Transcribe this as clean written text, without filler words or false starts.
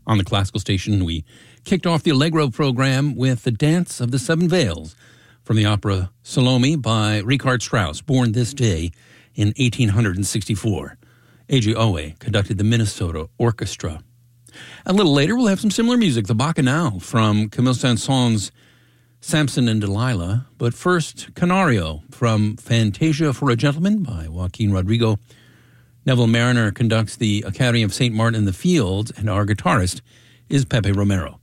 On the classical station, we kicked off the Allegro program with the Dance of the Seven Veils from the opera Salome by Richard Strauss, born this day in 1864. A.J. Owe conducted the Minnesota Orchestra. A little later, we'll have some similar music, the Bacchanal from Camille Saint-Saëns' Samson and Delilah. But first, Canario from Fantasia for a Gentleman by Joaquin Rodrigo. Neville Mariner conducts the Academy of St. Martin in the Fields, and our guitarist is Pepe Romero.